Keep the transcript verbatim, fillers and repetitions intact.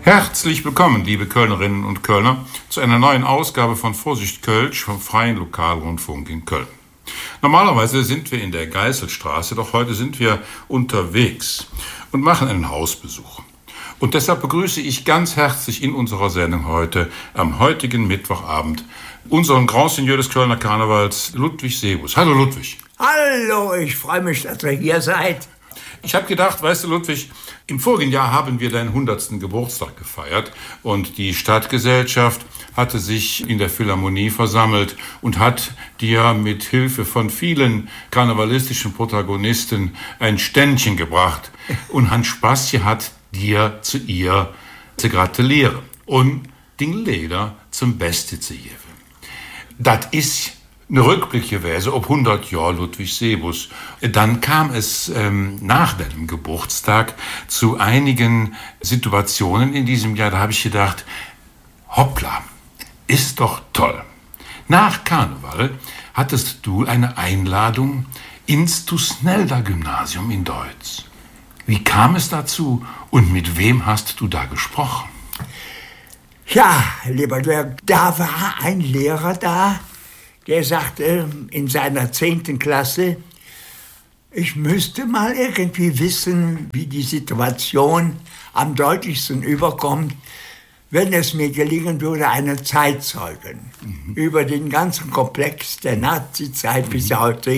Herzlich willkommen, liebe Kölnerinnen und Kölner, zu einer neuen Ausgabe von Vorsicht Kölsch vom Freien Lokalrundfunk in Köln. Normalerweise sind wir in der Geißelstraße, doch heute sind wir unterwegs und machen einen Hausbesuch. Und deshalb begrüße ich ganz herzlich in unserer Sendung heute, am heutigen Mittwochabend, unseren Grand Seigneur des Kölner Karnevals, Ludwig Sebus. Hallo Ludwig. Hallo, ich freue mich, dass ihr hier seid. Ich habe gedacht, weißt du Ludwig, im vorigen Jahr haben wir deinen hundertsten Geburtstag gefeiert und die Stadtgesellschaft hatte sich in der Philharmonie versammelt und hat dir mit Hilfe von vielen karnevalistischen Protagonisten ein Ständchen gebracht. Und Hans Spassje hat dir zu ihr zu gratulieren und den Leder zum Beste zu geben. Das ist eine Rückblick gewesen, ob hundert Jahre Ludwig Sebus. Dann kam es ähm, nach deinem Geburtstag zu einigen Situationen in diesem Jahr, da habe ich gedacht, hoppla, ist doch toll. Nach Karneval hattest du eine Einladung ins Tusnelda-Gymnasium in Deutz. Wie kam es dazu und mit wem hast du da gesprochen? Ja, lieber Dirk, da war ein Lehrer da, der sagte in seiner zehnten Klasse, ich müsste mal irgendwie wissen, wie die Situation am deutlichsten überkommt, wenn es mir gelingen würde, einen Zeitzeugen mhm. über den ganzen Komplex der Nazizeit mhm. bis heute